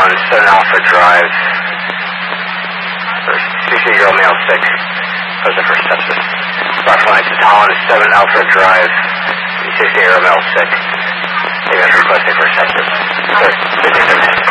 Talon, 7 Alpha Drive. 60-year-old male sick, present for sepsis. Roger 1 to Talon, 7 Alpha Drive. 60-year-old male sick. They are requesting for sepsis. 56.